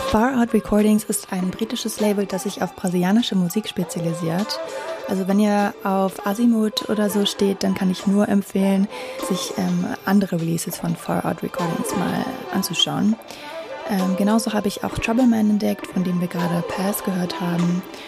Far Out Recordings ist ein britisches Label, das sich auf brasilianische Musik spezialisiert. Also wenn ihr auf Azimuth oder so steht, dann kann ich nur empfehlen, sich andere Releases von Far Out Recordings mal anzuschauen. Genauso habe ich auch Troubleman entdeckt, von dem wir gerade Pass gehört haben.